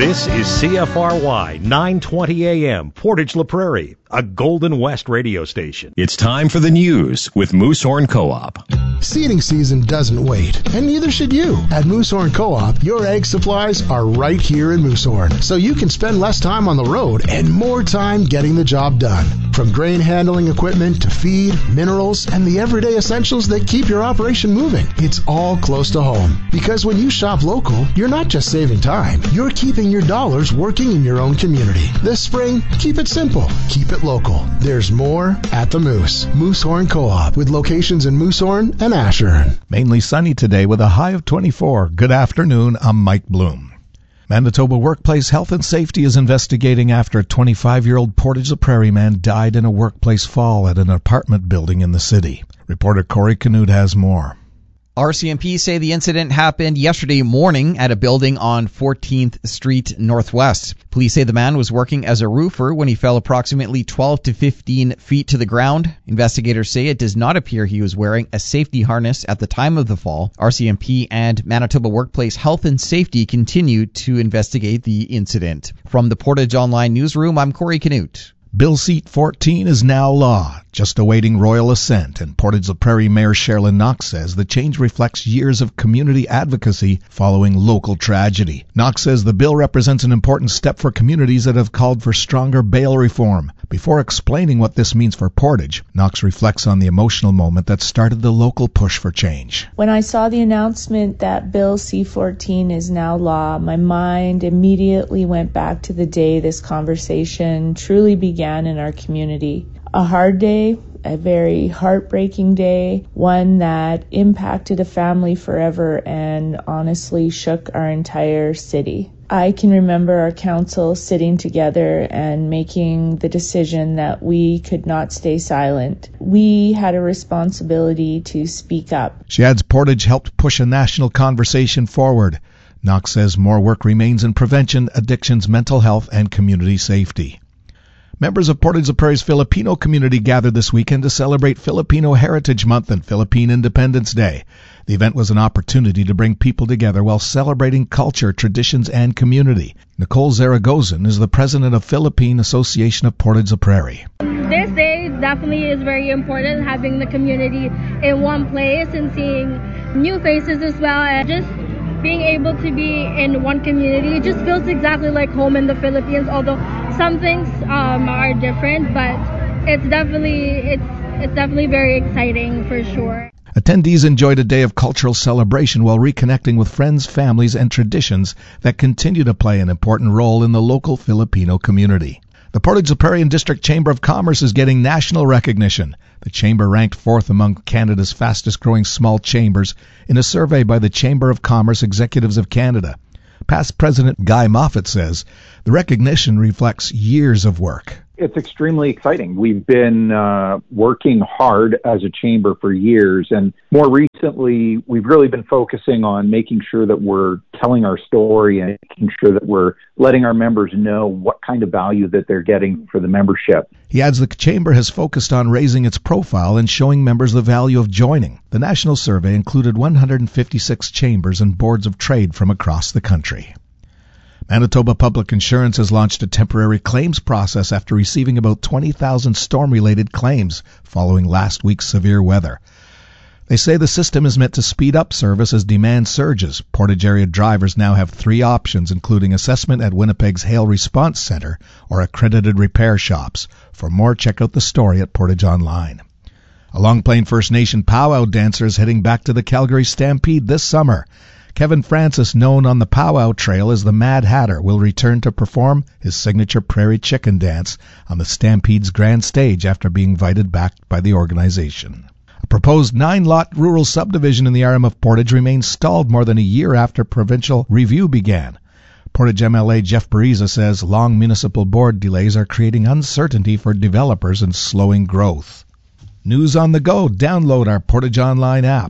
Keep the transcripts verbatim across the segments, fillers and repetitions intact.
This is C F R Y nine twenty A M, Portage La Prairie, a Golden West radio station. It's time for the news with Moosehorn Co-op. Seeding season doesn't wait, and neither should you. At Moosehorn Co-op, your egg supplies are right here in Moosehorn, so you can spend less time on the road and more time getting the job done. From grain handling equipment to feed, minerals, and the everyday essentials that keep your operation moving, it's all close to home. Because when you shop local, you're not just saving time, you're keeping your dollars working in your own community. This spring, keep it simple, keep it local. There's more at the Moose. Moosehorn Co-op, with locations in Moosehorn and Ashern. Mainly sunny today with a high of twenty-four. Good afternoon, I'm Mike Bloom. Manitoba Workplace Health and Safety is investigating after a twenty-five-year-old Portage La Prairie man died in a workplace fall at an apartment building in the city. Reporter Corey Canute has more. R C M P say the incident happened yesterday morning at a building on fourteenth Street Northwest. Police say the man was working as a roofer when he fell approximately twelve to fifteen feet to the ground. Investigators say it does not appear he was wearing a safety harness at the time of the fall. R C M P and Manitoba Workplace Health and Safety continue to investigate the incident. From the Portage Online newsroom, I'm Corey Canute. Bill C fourteen is now law, just awaiting royal assent, and Portage La Prairie Mayor Sherilyn Knox says the change reflects years of community advocacy following local tragedy. Knox says the bill represents an important step for communities that have called for stronger bail reform. Before explaining what this means for Portage, Knox reflects on the emotional moment that started the local push for change. When I saw the announcement that Bill C fourteen is now law, my mind immediately went back to the day this conversation truly began in our community. A hard day, a very heartbreaking day, one that impacted a family forever and honestly shook our entire city. I can remember our council sitting together and making the decision that we could not stay silent. We had a responsibility to speak up. She adds Portage helped push a national conversation forward. Knox says more work remains in prevention, addictions, mental health, and community safety. Members of Portage La Prairie's Filipino community gathered this weekend to celebrate Filipino Heritage Month and Philippine Independence Day. The event was an opportunity to bring people together while celebrating culture, traditions, and community. Nicole Zaragozan is the president of Philippine Association of Portage La Prairie. This day definitely is very important, having the community in one place and seeing new faces as well, and just being able to be in one community. It just feels exactly like home in the Philippines, although some things um, are different, but it's definitely it's it's definitely very exciting for sure. Attendees enjoyed a day of cultural celebration while reconnecting with friends, families, and traditions that continue to play an important role in the local Filipino community. The Portage La Prairie District Chamber of Commerce is getting national recognition. The chamber ranked fourth among Canada's fastest-growing small chambers in a survey by the Chamber of Commerce Executives of Canada. Past President Guy Moffat says the recognition reflects years of work. It's extremely exciting. We've been uh, working hard as a chamber for years, and more recently, we've really been focusing on making sure that we're telling our story and making sure that we're letting our members know what kind of value that they're getting for the membership. He adds the chamber has focused on raising its profile and showing members the value of joining. The national survey included one hundred fifty-six chambers and boards of trade from across the country. Manitoba Public Insurance has launched a temporary claims process after receiving about twenty thousand storm-related claims following last week's severe weather. They say the system is meant to speed up service as demand surges. Portage area drivers now have three options, including assessment at Winnipeg's Hail Response Center or accredited repair shops. For more, check out the story at Portage Online. A Long Plain First Nation powwow dancer is heading back to the Calgary Stampede this summer. Kevin Francis, known on the powwow trail as the Mad Hatter, will return to perform his signature prairie chicken dance on the Stampede's grand stage after being invited back by the organization. A proposed nine-lot rural subdivision in the R M of Portage remains stalled more than a year after provincial review began. Portage M L A Jeff Bariza says long municipal board delays are creating uncertainty for developers and slowing growth. News on the go. Download our Portage Online app.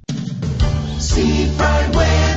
Seafront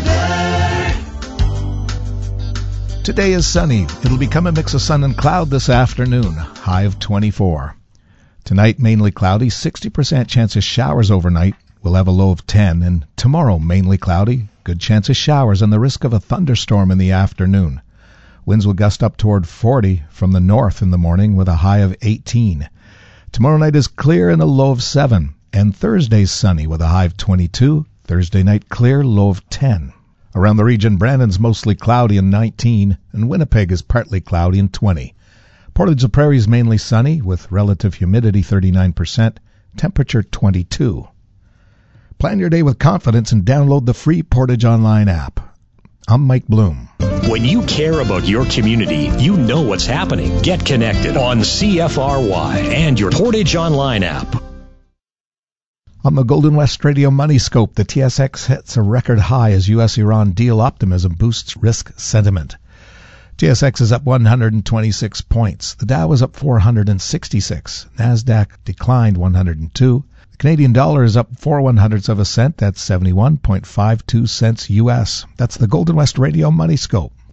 weather. Today is sunny. It'll become a mix of sun and cloud this afternoon. High of twenty-four. Tonight, mainly cloudy. sixty percent chance of showers overnight. We'll have a low of ten. And tomorrow, mainly cloudy. Good chance of showers and the risk of a thunderstorm in the afternoon. Winds will gust up toward forty from the north in the morning with a high of eighteen. Tomorrow night is clear and a low of seven. And Thursday's sunny with a high of twenty-two. Thursday night clear, low of ten. Around the region, Brandon's mostly cloudy and nineteen, and Winnipeg is partly cloudy and twenty. Portage la Prairie is mainly sunny with relative humidity thirty-nine percent, temperature twenty-two. Plan your day with confidence and download the free Portage Online app. I'm Mike Bloom. When you care about your community, you know what's happening. Get connected on C F R Y and your Portage Online app. On the Golden West Radio Money Scope, the T S X hits a record high as U S Iran deal optimism boosts risk sentiment. T S X is up one hundred twenty-six points. The Dow is up four hundred sixty-six. NASDAQ declined one hundred two. The Canadian dollar is up four one hundredths of a cent. That's seventy-one point five two cents U S. That's the Golden West Radio Money Scope.